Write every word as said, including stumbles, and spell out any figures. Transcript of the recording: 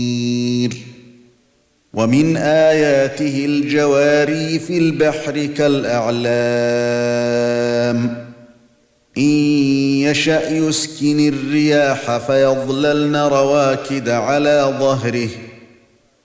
ومن آياته الجواري في البحر كالأعلام إن يشأ يسكن الرياح فيظللن رواكد على ظهره